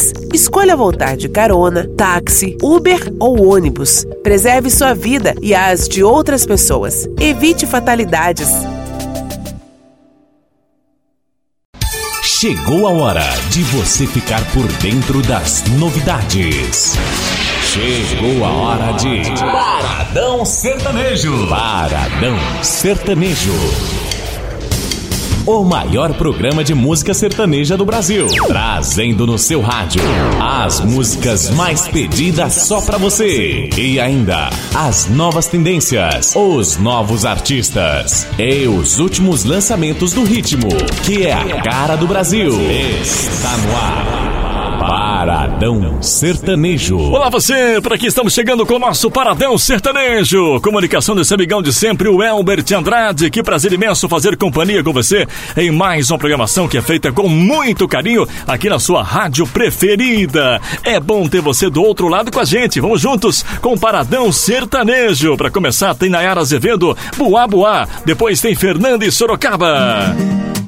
acidentes. Escolha voltar de carona, táxi, Uber ou ônibus. Preserve sua vida e as de outras pessoas. Evite fatalidades. Chegou a hora de você ficar por dentro das novidades. Chegou a hora de Paradão Sertanejo. Paradão Sertanejo. O maior programa de música sertaneja do Brasil. Trazendo no seu rádio as músicas mais pedidas só pra você. E ainda as novas tendências, os novos artistas e os últimos lançamentos do ritmo, que é a cara do Brasil. Está no ar. Paradão Sertanejo. Olá você, por aqui estamos chegando com o nosso Paradão Sertanejo. Comunicação desse amigão de sempre, o Elbert Andrade. Que prazer imenso fazer companhia com você em mais uma programação que é feita com muito carinho aqui na sua rádio preferida. É bom ter você do outro lado com a gente. Vamos juntos com o Paradão Sertanejo. Para começar tem Nayara Azevedo, Buá Buá. Depois tem Fernanda e Sorocaba.